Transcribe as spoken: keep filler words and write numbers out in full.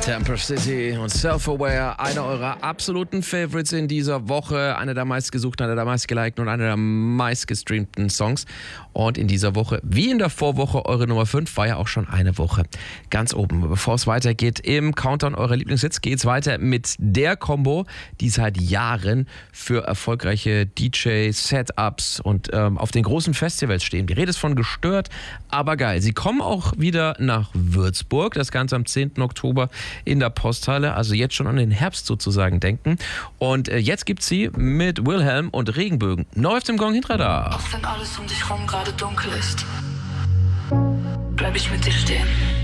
Temper City und Self-Aware, einer eurer absoluten Favorites in dieser Woche, einer der meistgesuchten, einer der meistgelikten und einer der meistgestreamten Songs. Und in dieser Woche, wie in der Vorwoche, eure Nummer fünf war ja auch schon eine Woche ganz oben. Bevor es weitergeht im Countdown eurer Lieblingshits, geht es weiter mit der Combo, die seit Jahren für erfolgreiche D J-Setups und ähm, auf den großen Festivals stehen. Die Rede ist von Gestört, aber geil. Sie kommen auch wieder nach Würzburg, das Ganze am zehnten Oktober in der Posthalle, also jetzt schon an den Herbst sozusagen denken. Und äh, jetzt gibt's sie mit Wilhelm und Regenbögen. Neu auf dem Gong Hit-Radar. Auch wenn alles um dich rum gerade dunkel ist, bleib ich mit dir stehen.